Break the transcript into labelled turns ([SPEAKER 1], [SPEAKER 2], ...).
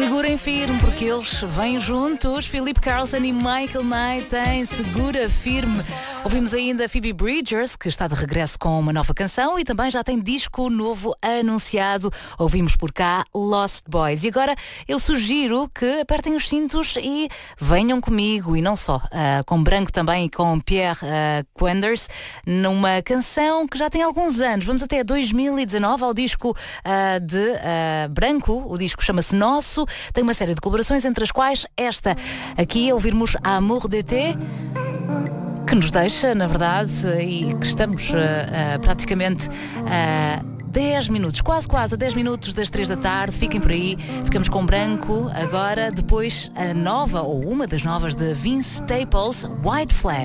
[SPEAKER 1] Segurem firme, porque eles vêm juntos. Philip Carlson e Michael Knight em Segura Firme. Ouvimos ainda Phoebe Bridgers, que está de regresso com uma nova canção e também já tem disco novo anunciado. Ouvimos por cá Lost Boys. E agora eu sugiro que apertem os cintos e venham comigo, e não só, com Branco também e com Pierre Quenders, numa canção que já tem alguns anos. Vamos até 2019 ao disco de Branco. O disco chama-se Nosso. Tem uma série de colaborações, entre as quais esta aqui, a ouvirmos Amour d'été, que nos deixa, na verdade, e que estamos praticamente 10 minutos, quase a 10 minutos das 3 da tarde. Fiquem por aí, ficamos com Branco. Agora, depois, a nova, ou uma das novas, de Vince Staples, White Flag.